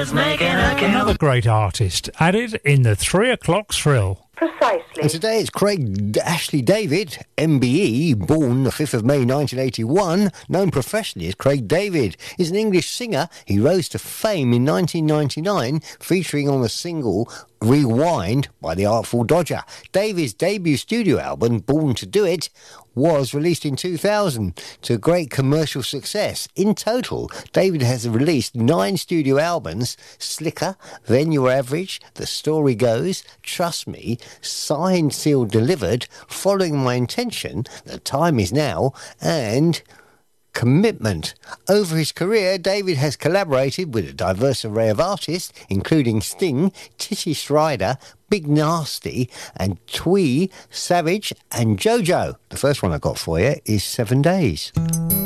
is making a kill. Another great artist added in the 3 o'clock thrill. Precisely. And today it's Craig Ashley David, MBE, born the 5th of May 1981, known professionally as Craig David. He's an English singer. He rose to fame in 1999, featuring on the single Rewind by the Artful Dodger. David's debut studio album, Born to Do It, was released in 2000 to great commercial success. In total, David has released 9 studio albums: Slicker, Then You're Average, The Story Goes, Trust Me, Signed, Sealed, Delivered, Following My Intention, The Time Is Now, and Commitment. Over his career, David has collaborated with a diverse array of artists, including Sting, Titty Strider, Big Nasty, and Twee, Savage, and JoJo. The first one I got for you is 7 Days.